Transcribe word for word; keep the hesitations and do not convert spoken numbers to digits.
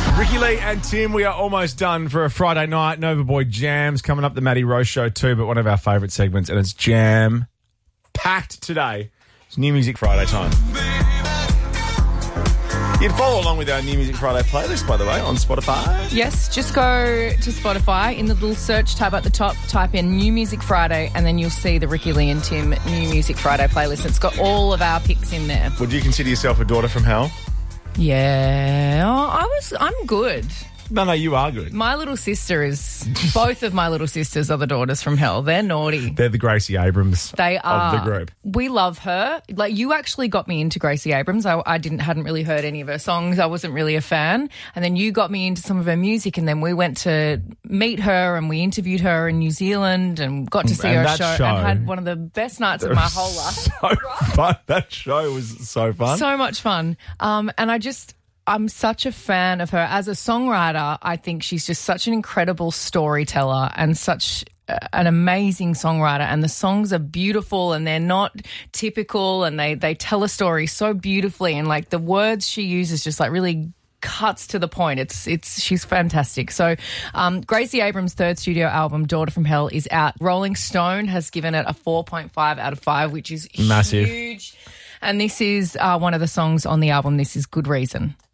Ricky Lee and Tim, we are almost done for a Friday night. Nova Boy Jams coming up, the Matty Rose Show too, but one of our favourite segments, and it's jam-packed today. It's New Music Friday time. You can follow along with our New Music Friday playlist, by the way, on Spotify. Yes, just go to Spotify. In the little search tab at the top, type in New Music Friday, and then you'll see the Ricky Lee and Tim New Music Friday playlist. It's got all of our picks in there. Would you consider yourself a daughter from hell? Yeah, oh, I was. I'm good. No, no, you are good. My little sister is. Both of my little sisters are the daughters from hell. They're naughty. They're the Gracie Abrams They are. of the group. We love her. Like, you actually got me into Gracie Abrams. I, I didn't hadn't really heard any of her songs. I wasn't really a fan. And then you got me into some of her music, and then we went to meet her and we interviewed her in New Zealand and got to see And her that show, show- and had one of the best nights of my whole life. So fun. That show was so fun. So much fun. Um, and I just... I'm such a fan of her. As a songwriter, I think she's just such an incredible storyteller and such an amazing songwriter, and the songs are beautiful and they're not typical, and they, they tell a story so beautifully, and like the words she uses just like really cuts to the point. It's it's she's fantastic. So um, Gracie Abrams' third studio album, Daughter from Hell, is out. Rolling Stone has given it a four point five out of five, which is massive. Huge. And this is uh, one of the songs on the album. This is Good Reason.